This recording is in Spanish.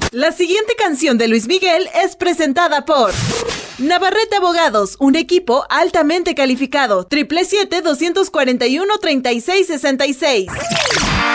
La siguiente canción de Luis Miguel es presentada por Navarrete Abogados, un equipo altamente calificado. 777-241-3666.